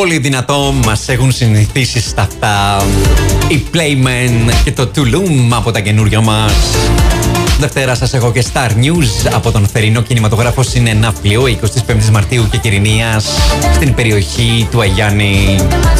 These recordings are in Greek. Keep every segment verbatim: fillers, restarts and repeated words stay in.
Πολύ δυνατό, μας έχουν συνηθίσει στα αυτά οι Playmen και το Tulum από τα καινούργια μας. Δευτέρα σας έχω και Star News από τον θερινό κινηματογράφο Συνενάφλιο εικοστή πέμπτη Μαρτίου και Κυρηνίας στην περιοχή του Αγιάννη.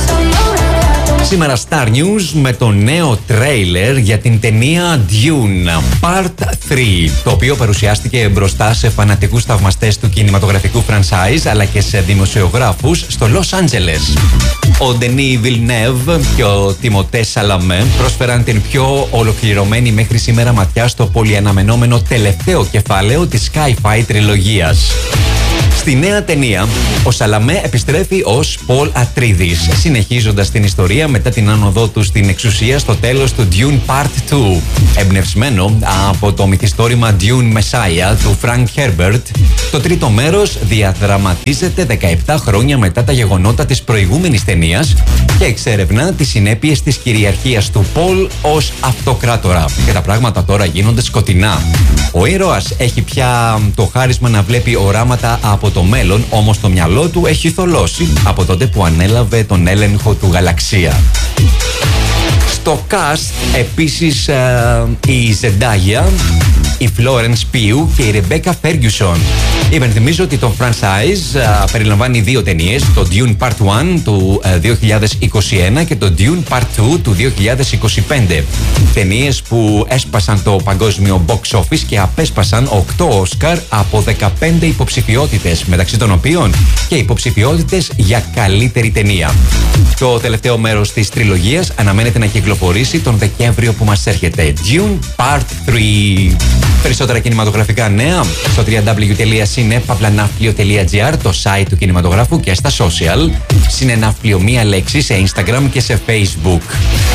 Σήμερα Star News με το νέο τρέιλερ για την ταινία Dune Part τρία, το οποίο παρουσιάστηκε μπροστά σε φανατικούς θαυμαστές του κινηματογραφικού franchise αλλά και σε δημοσιογράφους στο Λος Άντζελες. Ο Ντενί Βιλνέβ και ο Τιμωτέ Σαλαμέ πρόσφεραν την πιο ολοκληρωμένη μέχρι σήμερα ματιά στο πολυαναμενόμενο τελευταίο κεφάλαιο της Sci-Fi τριλογίας. Στη νέα ταινία, ο Σαλαμέ επιστρέφει ως Πολ Ατρίδης, συνεχίζοντας την ιστορία μετά την άνοδό του στην εξουσία στο τέλος του Dune Part δύο, εμπνευσμένο από το μυθιστόρημα Dune Messiah του Frank Herbert. Το τρίτο μέρος διαδραματίζεται δεκαεπτά χρόνια μετά τα γεγονότα της προηγούμενης ταινίας και εξερευνά τις συνέπειες της κυριαρχίας του Πολ ως αυτοκράτορα. Και τα πράγματα τώρα γίνονται σκοτεινά. Ο ήρωας έχει πια το χάρισμα να βλέπει οράματα από το μέλλον, όμως το μυαλό του έχει θολώσει από τότε που ανέλαβε τον έλεγχο του γαλαξία. Στο cast επίσης ε, η Ζεντάγια, η Florence Pugh και η Ρεμπέκα Φέργιουσον. Υπενθυμίζω ότι το franchise ε, περιλαμβάνει δύο ταινίες, το Dune Part ένα του ε, δύο χιλιάδες είκοσι ένα και το Dune Part δύο του δύο χιλιάδες είκοσι πέντε. Ταινίες που έσπασαν το παγκόσμιο box office και απέσπασαν οκτώ Όσκαρ από δεκαπέντε υποψηφιότητες, μεταξύ των οποίων και υποψηφιότητες για καλύτερη ταινία. Το τελευταίο μέρος της τριλογίας αναμένεται να κυκλοφορήσει τον Δεκέμβριο που μας έρχεται. Dune Part τρία. Περισσότερα κινηματογραφικά νέα στο double-u double-u double-u τελεία συνεπαυλαναύπλιο τελεία τζι άρ, το site του κινηματογράφου, και στα social. Συνενάφλιο μία λέξη σε Instagram και σε Facebook.